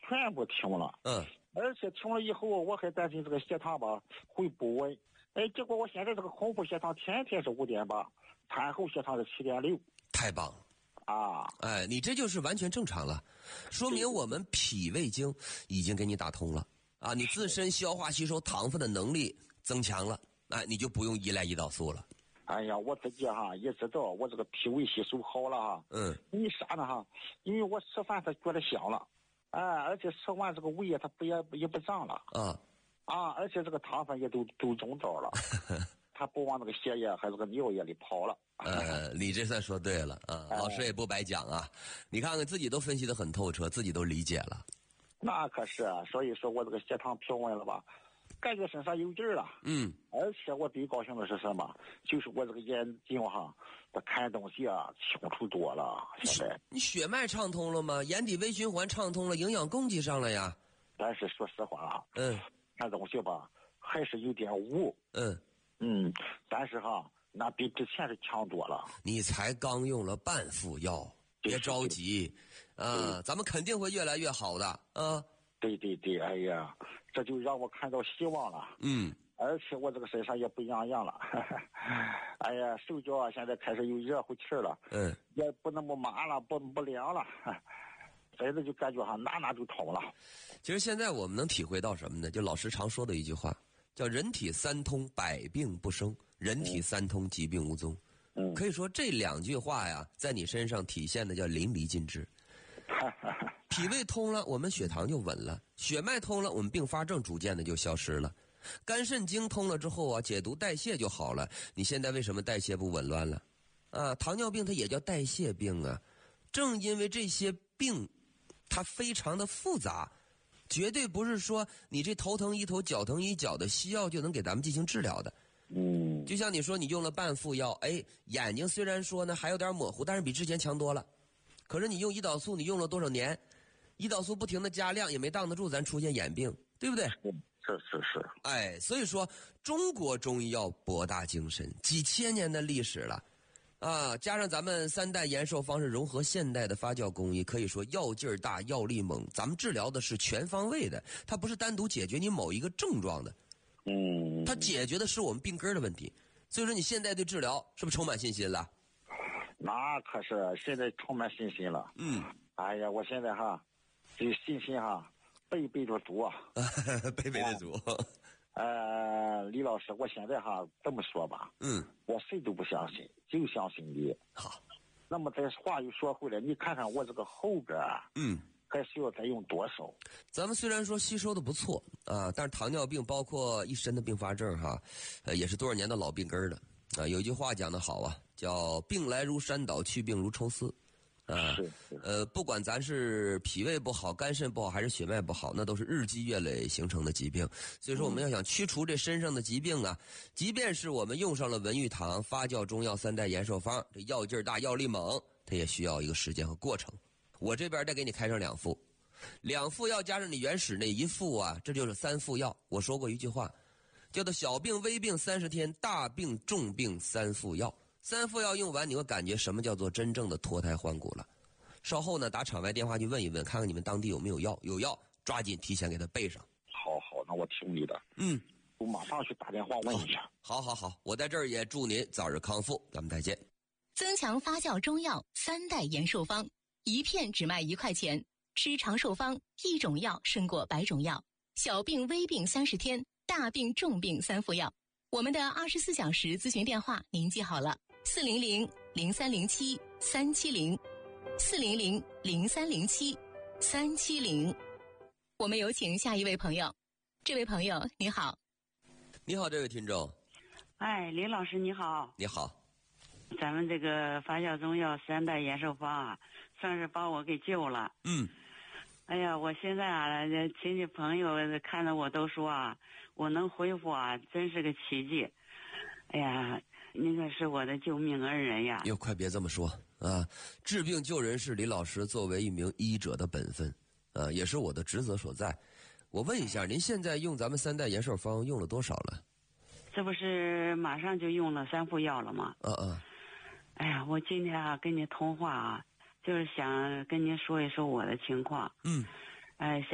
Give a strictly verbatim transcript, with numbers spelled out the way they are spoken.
全部停了。 嗯， 而且停了以后，我还担心这个血糖吧会不稳。哎，结果我现在这个空腹血糖天天是五点八，餐后血糖是七点六。 太棒了。 啊， 哎，你这就是完全正常了，说明我们脾胃经已经给你打通了啊，你自身消化吸收糖分的能力增强了，哎，你就不用依赖胰岛素了。 哎呀，我自己哈也知道我这个脾胃吸收好了哈。 嗯。 因为啥呢哈？因为我吃饭它觉得香了，哎，而且吃完这个胃它不也也不胀了。 啊。 啊，而且这个糖分也都都中招了，它不往那个血液还有这个尿液里跑了。 呃，你这算说对了啊，老师也不白讲啊，你看看自己都分析得很透彻，自己都理解了。 那可是啊，所以说我这个血糖平稳了吧，感觉身上有劲儿了。 嗯， 而且我最高兴的是什么？就是我这个眼睛哈，我看东西啊清楚多了。现在你血脉畅通了吗？眼底微循环畅通了，营养供给上了呀。 但是说实话啊， 嗯， 看东西吧还是有点雾。 嗯嗯，但是哈，那比之前是强多了。 你才刚用了半副药，别着急啊，咱们肯定会越来越好的啊。 对对对，哎呀，这就让我看到希望了。 嗯，而且我这个身上也不痒痒了。哎呀，手脚啊现在开始有热乎气了。 嗯， 也不那么麻了，不不凉了。真的就感觉哈哪哪就通了。 其实现在我们能体会到什么呢？就老师常说的一句话，叫人体三通，百病不生；人体三通，疾病无踪。嗯，可以说这两句话呀，在你身上体现的叫淋漓尽致。脾胃通了，我们血糖就稳了；血脉通了，我们并发症逐渐的就消失了；肝肾经通了之后啊，解毒代谢就好了。你现在为什么代谢不紊乱了？啊，糖尿病它也叫代谢病啊。正因为这些病，它非常的复杂。绝对不是说你这头疼一头脚疼一脚的西药就能给咱们进行治疗的。 嗯， 就像你说你用了半副药，哎，眼睛虽然说呢还有点模糊，但是比之前强多了。可是你用胰岛素，你用了多少年？胰岛素不停的加量也没挡得住咱出现眼病，对不对？ 是是是。 哎，所以说中国中医药博大精深，几千年的历史了。啊，加上咱们三代延寿方是融合现代的发酵工艺，可以说药劲儿大，药力猛。咱们治疗的是全方位的，它不是单独解决你某一个症状的， 嗯， 它解决的是我们病根的问题。所以说，你现在对治疗是不是充满信心了？ 那可是现在充满信心了。 嗯， 哎呀，我现在哈，这信心哈倍倍的足啊， 倍倍的足。 呃，李老师，我现在哈这么说吧， 嗯， 我谁都不相信，就相信你。 好， 那么这话又说回来，你看看我这个后边啊， 嗯， 还需要再用多少？ 咱们虽然说吸收的不错啊，但是糖尿病包括一身的并发症哈，呃，也是多少年的老病根了啊。有一句话讲得好啊，叫病来如山倒，去病如抽丝。啊，呃，不管咱是脾胃不好、肝肾不好，还是血脉不好，那都是日积月累形成的疾病。所以说，我们要想驱除这身上的疾病啊，即便是我们用上了文玉堂发酵中药三代延寿方，这药劲儿大、药力猛，它也需要一个时间和过程。我这边再给你开上两副，两副药加上你原始那一副啊，这就是三副药。我说过一句话，叫做小病微病三十天，大病重病三副药。三副药用完，你会感觉什么叫做真正的脱胎换骨了。稍后呢，打场外电话去问一问，看看你们当地有没有药，有药抓紧提前给他备上。 好好，那我听你的。 嗯， 我马上去打电话问一下。 好好好，我在这儿也祝您早日康复，咱们再见。 增强发酵中药三代延寿方，一片只卖一块钱，吃长寿方，一种药胜过百种药。小病微病三十天，大病重病三副药。我们的二十四小时咨询电话您记好了。四零零零三零七三七零，四零零零三零七三七零。我们有请下一位朋友。这位朋友你好。 你好，这位听众。 哎，林老师你好。 你好。 咱们这个发酵中药三代延寿方啊，算是把我给救了。 嗯。 哎呀，我现在啊，亲戚朋友看着我都说啊，我能恢复啊，真是个奇迹。哎呀。您可是我的救命恩人呀！ 哟，快别这么说啊！治病救人是李老师作为一名医者的本分，啊，也是我的职责所在。我问一下，您现在用咱们三代延寿方用了多少了？ 这不是马上就用了三副药了吗？ 嗯嗯。 哎呀，我今天啊跟您通话啊，就是想跟您说一说我的情况。 嗯。 哎。